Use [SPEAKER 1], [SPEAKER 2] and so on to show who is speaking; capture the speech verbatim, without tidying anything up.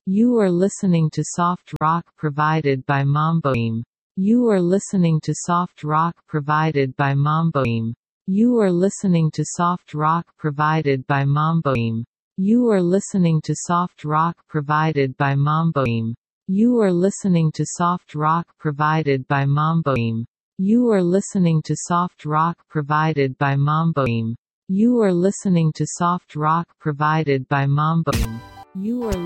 [SPEAKER 1] You are listening to soft rock provided by Mamboim. You are listening to soft rock provided by Mamboim. You are listening to soft rock provided by Mamboim. You are listening to soft rock provided by Mamboim. You are listening to soft rock provided by Mamboim. You are listening to soft rock provided by Mamboim. You are listening to soft rock provided by Mamboim. You are